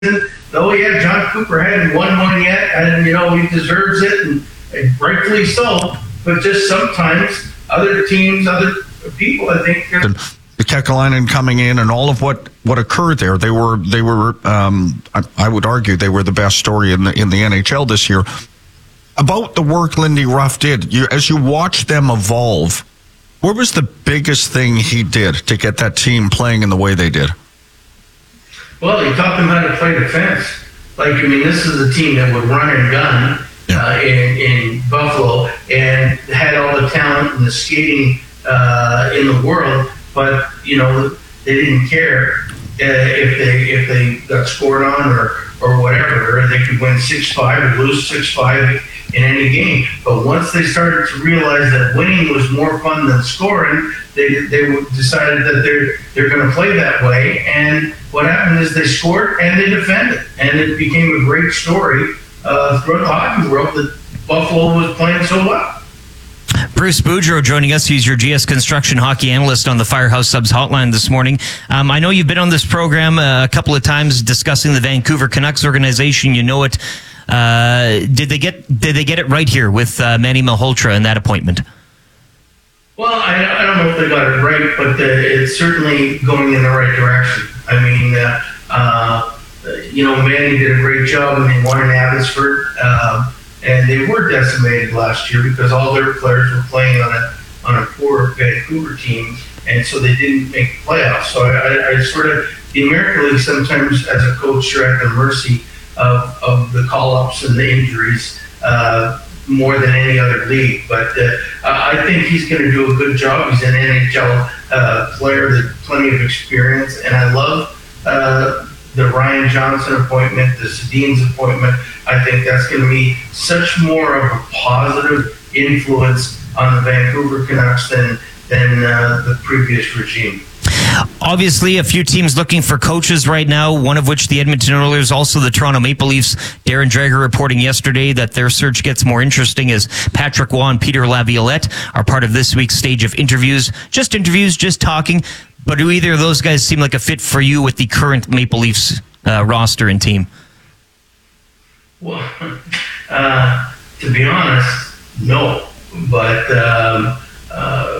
though, yeah, John Cooper hadn't won one yet, and he deserves it, and rightfully so. But just sometimes other teams, other people, I think. The Kekalainen coming in and all of what occurred there, they were. I would argue they were the best story in the NHL this year. About the work Lindy Ruff did, as you watch them evolve, what was the biggest thing he did to get that team playing in the way they did? Well, he taught them how to play defense. This is a team that would run and gun in Buffalo and had all the talent and the skating in the world, but they didn't care if they got scored on or whatever. They could win 6-5 or lose 6-5 in any game. But once they started to realize that winning was more fun than scoring, they decided that they're going to play that way. And what happened is they scored and they defended, and it became a great story throughout the hockey world that Buffalo was playing so well. Bruce Boudreau joining us. He's your GS Construction hockey analyst on the Firehouse Subs hotline this morning. I know you've been on this program a couple of times discussing the Vancouver Canucks organization. You know it. Did they get it right here with Manny Malhotra and that appointment? Well, I don't know if they got it right, but it's certainly going in the right direction. Manny did a great job, and they won in Abbotsford. And they were decimated last year because all their players were playing on a poor Vancouver team, and so they didn't make the playoffs. So I sort of, the American League, sometimes as a coach, you're at the mercy of the call-ups and the injuries more than any other league. But I think he's going to do a good job. He's an NHL player with plenty of experience, and I love the Ryan Johnson appointment, the Sedin's appointment. I think that's going to be such more of a positive influence on the Vancouver Canucks than the previous regime. Obviously, a few teams looking for coaches right now, one of which the Edmonton Oilers, also the Toronto Maple Leafs. Darren Dreger reporting yesterday that their search gets more interesting as Patrick Waugh and Peter Laviolette are part of this week's stage of interviews. Just talking. But do either of those guys seem like a fit for you with the current Maple Leafs roster and team? Well, to be honest, no. But